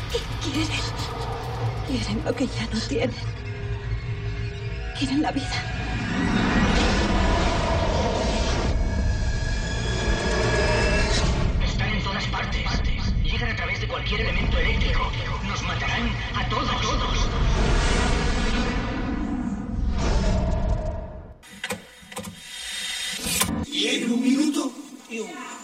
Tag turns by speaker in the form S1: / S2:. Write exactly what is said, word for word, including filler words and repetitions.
S1: Y quieren... Quieren lo que ya no tienen. Quieren la vida.
S2: Están en todas partes. Llegan a través de cualquier elemento eléctrico. Nos matarán a todos. A todos.
S3: Y en un minuto... Y un...